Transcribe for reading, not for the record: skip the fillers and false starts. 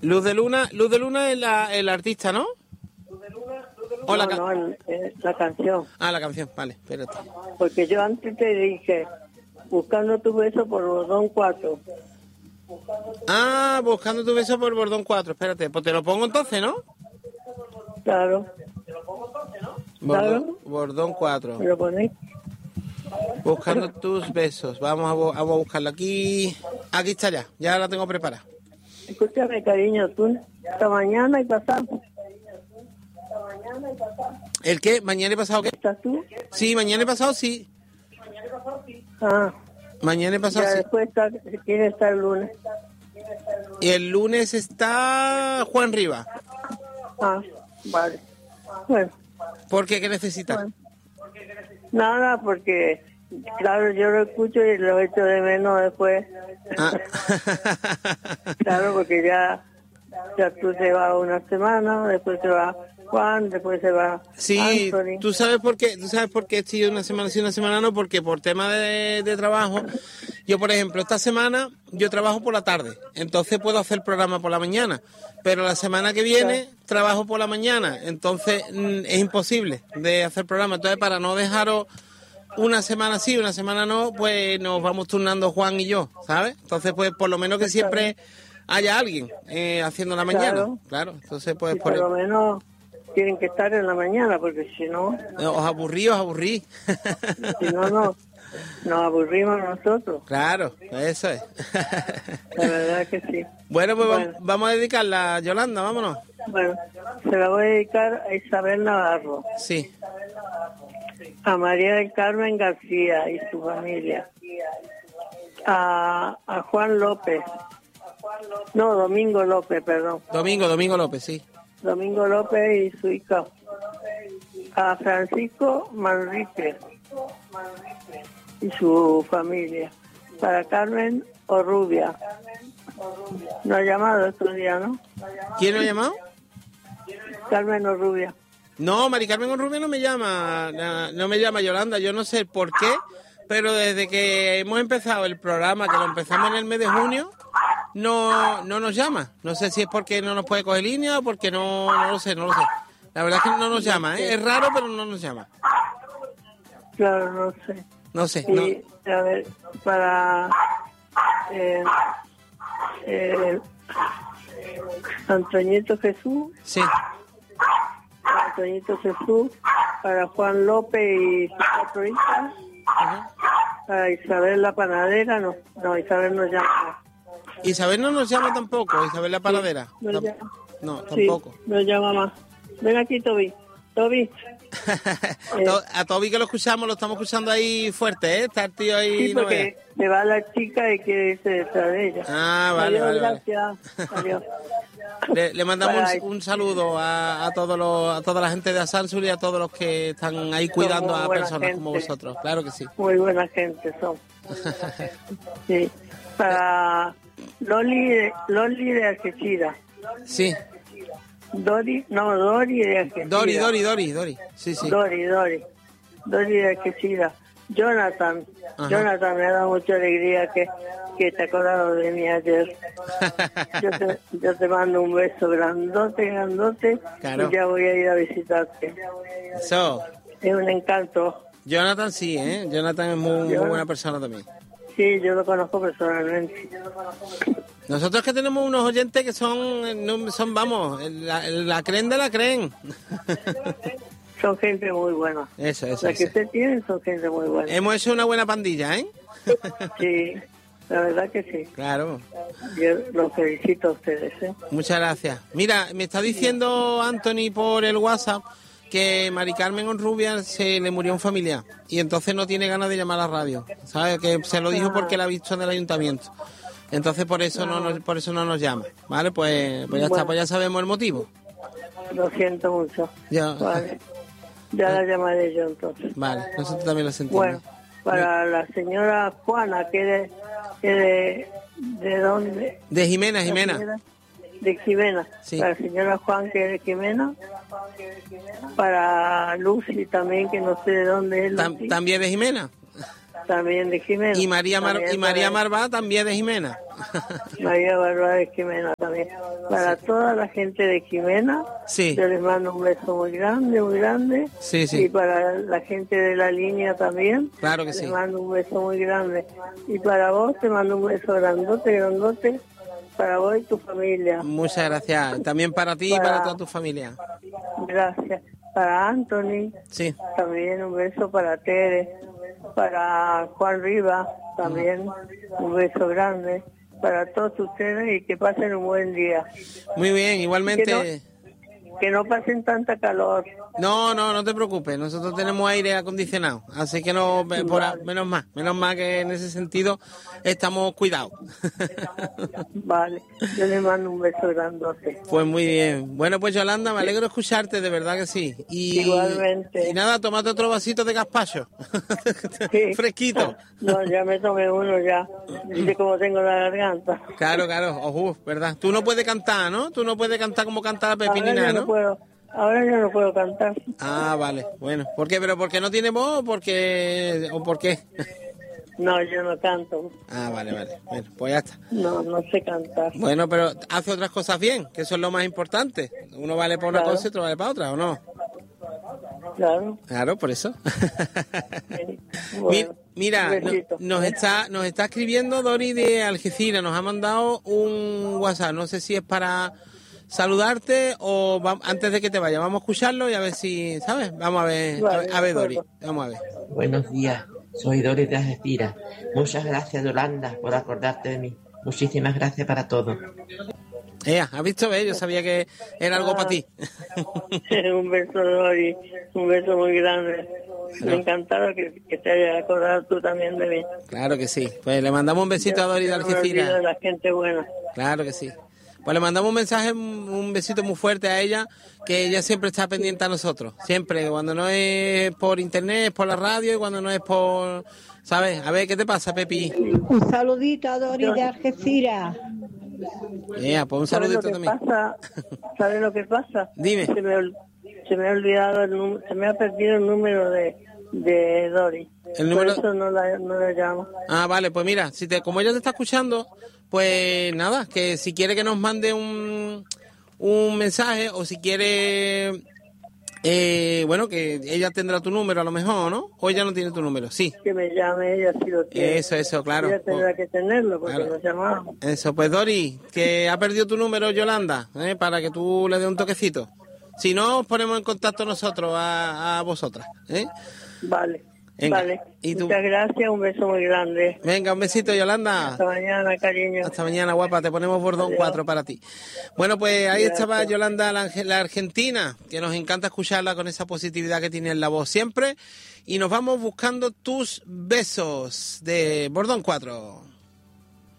Luz de Luna es el artista, ¿no? O la la canción. Ah, la canción, vale, espérate. Porque yo antes te dije, buscando tu beso por Bordón 4. Ah, buscando tu beso por Bordón 4, espérate, pues te lo pongo entonces, ¿no? Claro. Bordón 4. ¿Me lo ponéis? Buscando tus besos. Vamos a buscarla aquí. Aquí está ya la tengo preparada. Escúchame, cariño, tú esta mañana y pasado. ¿El qué? ¿Mañana y pasado qué? ¿Estás tú? Sí, mañana y pasado sí. Ah. Mañana y pasado ya sí. Después ¿quién está el lunes? Y el lunes está Juan Rivas. Ah, vale. Bueno. ¿Por qué? ¿Qué necesitas? Bueno. Nada, porque, claro, yo lo escucho y lo echo de menos después. Ah. Claro, porque ya tú te vas una semana, después se va Juan, después se va Sí, Anthony. ¿tú sabes por qué estoy una semana sí, una semana no? Porque por tema de trabajo, yo por ejemplo, esta semana yo trabajo por la tarde, entonces puedo hacer el programa por la mañana, pero la semana que viene trabajo por la mañana, entonces es imposible de hacer programa, entonces para no dejaros una semana sí, una semana no, pues nos vamos turnando Juan y yo, ¿sabes? Entonces pues por lo menos que siempre haya alguien haciendo la mañana, claro, entonces pues por lo menos tienen que estar en la mañana, porque si no... Os aburrí. Si no, nos aburrimos nosotros. Claro, eso es. La verdad que sí. Bueno, pues vamos a dedicarla, Yolanda, vámonos. Bueno, se la voy a dedicar a Isabel Navarro. Sí. A María del Carmen García y su familia. A Juan López. No, Domingo López, perdón. Domingo López, sí. Domingo López y su hija. A Francisco Manrique y su familia. Para Carmen Orrubia. No ha llamado estos días, ¿no? ¿Quién lo ha llamado? Carmen Orrubia. No, Mari Carmen Orrubia no me llama Yolanda, yo no sé por qué, pero desde que hemos empezado el programa, que lo empezamos en el mes de junio, no nos llama. No sé si es porque no nos puede coger línea o porque no lo sé. La verdad es que no nos llama, ¿eh? Es raro, pero no nos llama. Claro, no sé. No sé. Y, a ver, para Antoñito Jesús. Sí. Antoñito Jesús, para Juan López y sus 4 hijas. Para Isabel la panadera, no, Isabel no llama. Isabel no nos llama tampoco, Isabel la panadera. Sí, no, tampoco. Sí, no llama más. Ven aquí, Toby. A Toby que lo estamos escuchando ahí fuerte, ¿eh? Está el tío ahí. Sí, porque se va la chica y quiere irse detrás de ella. Ah, vale. Gracias. Adiós. Le mandamos un saludo a toda la gente de Asansur y a todos los que están ahí cuidando a personas como vosotros. Claro que sí. Muy buena gente son. Sí. Para Loli de Algeciras. Sí. Dori de Algeciras. Dori. Sí. Dori de Algeciras. Jonathan. Ajá. Jonathan, me ha dado mucha alegría que te acordado de mí ayer. Yo te mando un beso grandote. Claro. Y ya voy a ir a visitarte. Eso. Es un encanto. Jonathan sí, ¿eh? Jonathan es muy buena persona también. Sí, yo lo conozco personalmente. Nosotros que tenemos unos oyentes que son vamos, la creen de la creen. Son gente muy buena. Eso. Las que usted tiene son gente muy buena. Hemos hecho una buena pandilla, ¿eh? Sí, la verdad que sí. Claro. Yo los felicito a ustedes, ¿eh? Muchas gracias. Mira, me está diciendo Anthony por el WhatsApp que Mari Carmen Onrubia se le murió un familiar y entonces no tiene ganas de llamar a la radio, ¿sabes? Que se lo dijo porque la ha visto en el ayuntamiento. Entonces por eso no nos llama, ¿vale? Pues ya está, pues ya sabemos el motivo. Lo siento mucho. Vale. Ya la llamaré yo entonces. Vale, nosotros también lo sentimos. Bueno, para la señora Juana, que ¿de dónde? De Jimena. De Jimena. Sí. Para la señora Juan, que es de Jimena. Para Lucy también, que no sé de dónde es Lucy. ¿También de Jimena? también de Jimena. Y María Marvá también de Jimena. María Marvá de Jimena también. Para toda la gente de Jimena, sí. yo les mando un beso muy grande, muy grande. Sí, sí. Y para la gente de la línea también, claro que sí. Les mando un beso muy grande. Y para vos te mando un beso grandote, grandote, para vos y tu familia. Muchas gracias. También para ti y para toda tu familia. Gracias. Para Anthony, sí. También un beso para Tere, para Juan Rivas, también un beso grande para todos ustedes y que pasen un buen día. Muy bien, igualmente. Que no pasen tanta calor. No te preocupes, nosotros tenemos aire acondicionado, así que no, menos mal que en ese sentido estamos cuidados. Vale, yo le mando un beso grandote. Pues muy bien. Bueno, pues Yolanda, me alegro de escucharte, de verdad que sí. Igualmente. Y nada, tómate otro vasito de gazpacho. Sí. Fresquito. No, ya me tomé uno ya, de cómo tengo la garganta. Claro, ¿verdad? Tú no puedes cantar, ¿no? Tú no puedes cantar como canta la Pepinina, ¿no? Ahora yo no puedo cantar. Ah, vale, bueno. ¿Por qué? ¿Pero porque no tiene voz o por qué? No, yo no canto. Ah, vale. Bueno, pues ya está. No sé cantar. Bueno, pero hace otras cosas bien, que eso es lo más importante. Uno vale para una cosa y otro vale para otra, ¿o no? Claro, por eso. Bueno, mira, nos está escribiendo Dori de Algeciras, nos ha mandado un WhatsApp, no sé si es para saludarte o antes de que te vaya, vamos a escucharlo y a ver si, ¿sabes? Vamos a ver, Dori, vamos a ver. Buenos días, soy Dori de Algeciras. Muchas gracias, Yolanda, por acordarte de mí. Muchísimas gracias para todo. ¿Has visto? Yo sabía que era algo para ti. Un beso, Dori, un beso muy grande. Me encantaba que te hayas acordado tú también de mí. Claro que sí. Pues le mandamos un besito a Dori de Algeciras. De la gente buena. Claro que sí. Pues le mandamos un mensaje, un besito muy fuerte a ella, que ella siempre está pendiente a nosotros. Siempre, cuando no es por internet, es por la radio, y cuando no es por... ¿Sabes? A ver, ¿qué te pasa, Pepi? Un saludito a Dori de Algeciras. Pues un saludito también. ¿Sabes lo que pasa? Dime. Se me ha olvidado, se me ha perdido el número de Dori. ¿El número? Por eso no la llamo. Ah, vale, pues mira, como ella te está escuchando, pues nada, que si quiere que nos mande un mensaje o si quiere... bueno, que ella tendrá tu número a lo mejor, ¿no? O ella no tiene tu número, sí. Que me llame ella si lo tiene. Eso, claro. Ella tendrá que tenerlo porque nos llamamos. Eso, pues Dori, que ha perdido tu número Yolanda, para que tú le des un toquecito. Si no, os ponemos en contacto nosotros a vosotras, Vale. Venga. Vale, ¿Y tú? Muchas gracias, un beso muy grande. Venga, un besito, Yolanda. Hasta mañana, cariño. Hasta mañana, guapa, te ponemos bordón 4 para ti. Bueno, pues ahí estaba Yolanda, la argentina, que nos encanta escucharla con esa positividad que tiene en la voz siempre. Y nos vamos buscando tus besos de bordón 4.